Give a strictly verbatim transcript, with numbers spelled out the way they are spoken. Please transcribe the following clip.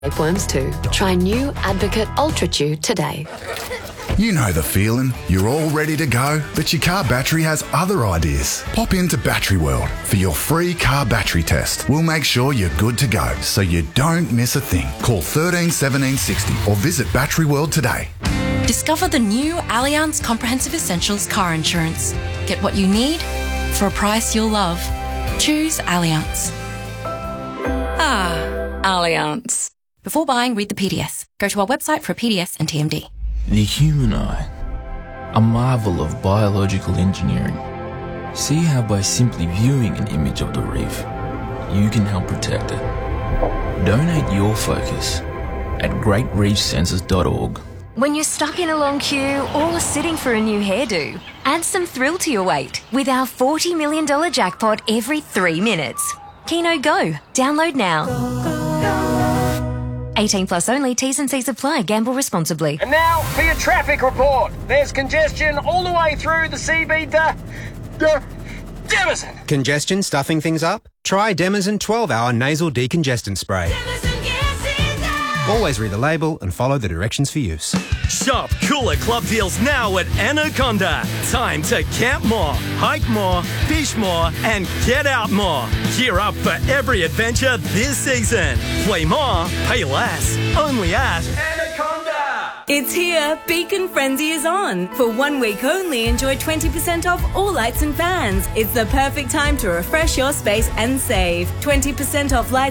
Tapeworms too. Try new Advocate Ultra Chew today. You know the feeling. You're all ready to go, but your car battery has other ideas. Pop into Battery World for your free car battery test. We'll make sure you're good to go, so you don't miss a thing. Call thirteen seventeen sixty or visit Battery World today. Discover the new Allianz Comprehensive Essentials car insurance. Get what you need for a price you'll love. Choose Allianz. Ah, Allianz. Before buying, read the P D S. Go to our website for a P D S and T M D. The human eye, a marvel of biological engineering. See how by simply viewing an image of the reef, you can help protect it. Donate your focus at great reef sensors dot org. When you're stuck in a long queue or sitting for a new hairdo, add some thrill to your wait with our forty million dollars jackpot every three minutes. Keno Go. Download now. eighteen plus only. T's and C's apply. Gamble responsibly. And now for your traffic report. There's congestion all the way through the C B D. Demison. Congestion stuffing things up? Try Demison twelve hour nasal decongestant spray. Always read the label and follow the directions for use. Shop cooler club deals now at Anaconda. Time to camp more, hike more, fish more, and get out more. Gear up for every adventure this season. Play more, pay less. Only at Anaconda. It's here. Beacon Frenzy is on. For one week only, enjoy twenty percent off all lights and fans. It's the perfect time to refresh your space and save. twenty percent off lights